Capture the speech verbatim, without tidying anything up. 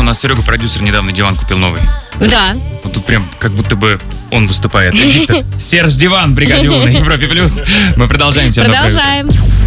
нас Серега, продюсер, недавно диван купил новый. Да. Вот тут прям как будто бы он выступает. Диктор. Серж Диван, бригадир на Европе плюс. Мы продолжаем. Продолжаем.